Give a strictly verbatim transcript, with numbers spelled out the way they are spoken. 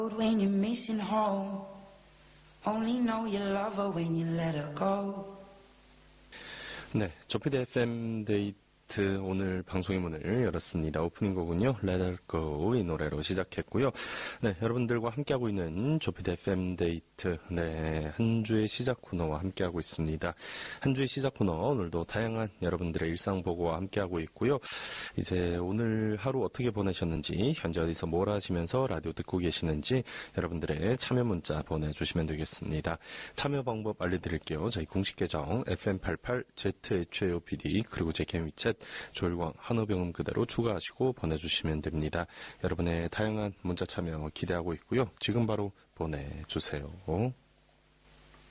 When you're missing home, only know you love her when you let her go. 네, 조피디 에프엠 데이트 오늘 방송의 문을 열었습니다. 오프닝 곡은요, Let Her Go 이 노래로 시작했고요. 네, 여러분들과 함께하고 있는 조피디 에프엠 데이트, 네, 한 주의 시작 코너와 함께하고 있습니다. 한 주의 시작 코너, 오늘도 다양한 여러분들의 일상 보고와 함께하고 있고요. 이제 오늘 하루 어떻게 보내셨는지, 현재 어디서 뭘 하시면서 라디오 듣고 계시는지 여러분들의 참여 문자 보내주시면 되겠습니다. 참여 방법 알려드릴게요. 저희 공식 계정 에프엠 팔십팔 제이에이치오피디 그리고 제 개인 위챗 조일광 한우병음 그대로 추가하시고 보내주시면 됩니다. 여러분의 다양한 문자 참여 기대하고 있고요. 지금 바로 보내주세요.